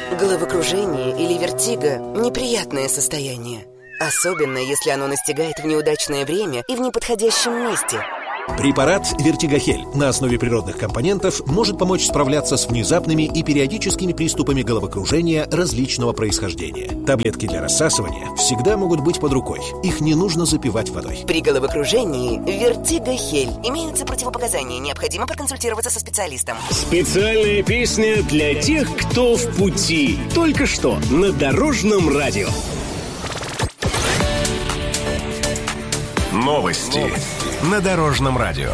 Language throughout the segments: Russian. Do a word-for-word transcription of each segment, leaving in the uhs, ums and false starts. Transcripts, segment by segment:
Головокружение или вертиго – неприятное состояние. Особенно, если оно настигает в неудачное время и в неподходящем месте. Препарат «Вертигохель» на основе природных компонентов может помочь справляться с внезапными и периодическими приступами головокружения различного происхождения. Таблетки для рассасывания всегда могут быть под рукой. Их не нужно запивать водой. При головокружении «Вертигохель» имеются противопоказания. Необходимо проконсультироваться со специалистом. Специальная песня для тех, кто в пути. Только что на Дорожном радио. Новости на Дорожном радио.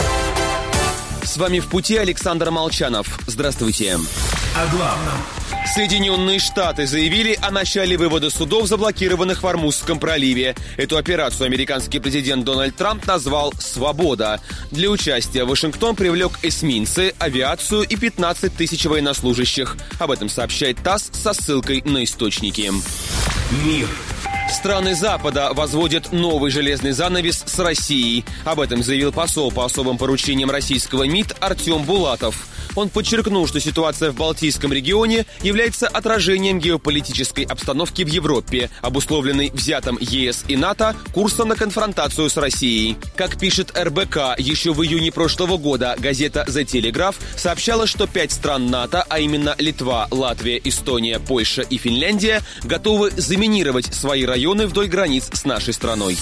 С вами в пути Александр Молчанов. Здравствуйте. О главном. Соединенные Штаты заявили о начале вывода судов, заблокированных в Ормузском проливе. Эту операцию американский президент Дональд Трамп назвал «Свобода». Для участия Вашингтон привлек эсминцы, авиацию и пятнадцать тысяч военнослужащих. Об этом сообщает ТАСС со ссылкой на источники. Мир. Страны Запада возводят новый железный занавес с Россией. Об этом заявил посол по особым поручениям российского МИД Артем Булатов. Он подчеркнул, что ситуация в Балтийском регионе является отражением геополитической обстановки в Европе, обусловленной взятым ЕС и НАТО курсом на конфронтацию с Россией. Как пишет эр бэ ка, еще в июне прошлого года газета «The Telegraph» сообщала, что пять стран НАТО, а именно Литва, Латвия, Эстония, Польша и Финляндия, готовы заминировать свои районы вдоль границ с нашей страной.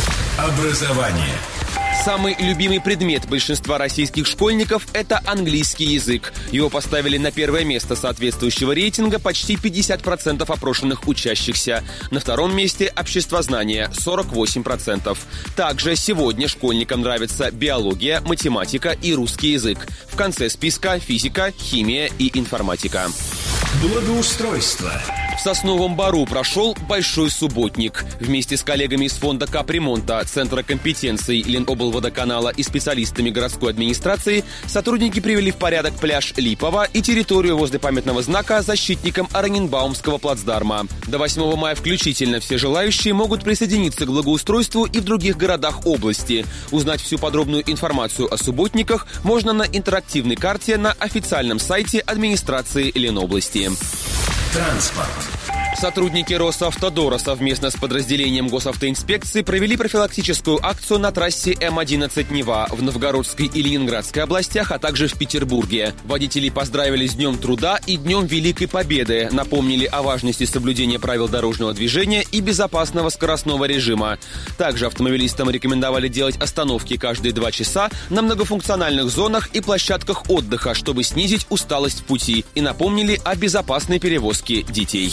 Образование. Самый любимый предмет большинства российских школьников – это английский язык. Его поставили на первое место соответствующего рейтинга почти пятьдесят процентов опрошенных учащихся. На втором месте – обществознание – сорок восемь процентов. Также сегодня школьникам нравится биология, математика и русский язык. В конце списка – физика, химия и информатика. Благоустройство. В Сосновом Бору прошел большой субботник. Вместе с коллегами из фонда капремонта, Центра компетенций Леноблводоканала и специалистами городской администрации сотрудники привели в порядок пляж Липово и территорию возле памятного знака защитникам Ораненбаумского плацдарма. До восьмого мая включительно все желающие могут присоединиться к благоустройству и в других городах области. Узнать всю подробную информацию о субботниках можно на интерактивной карте на официальном сайте администрации Ленобласти. Транспорт. Сотрудники Росавтодора совместно с подразделением госавтоинспекции провели профилактическую акцию на трассе эм одиннадцать Нева в Новгородской и Ленинградской областях, а также в Петербурге. Водителей поздравили с Днем труда и Днем Великой Победы, напомнили о важности соблюдения правил дорожного движения и безопасного скоростного режима. Также автомобилистам рекомендовали делать остановки каждые два часа на многофункциональных зонах и площадках отдыха, чтобы снизить усталость в пути, и напомнили о безопасной перевозке детей.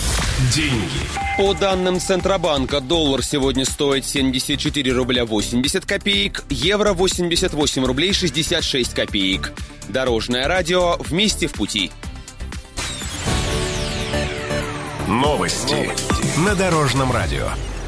Деньги. По данным Центробанка, доллар сегодня стоит семьдесят четыре рубля восемьдесят копеек, евро восемьдесят восемь рублей шестьдесят шесть копеек. Дорожное радио. Вместе в пути. Новости на Дорожном радио.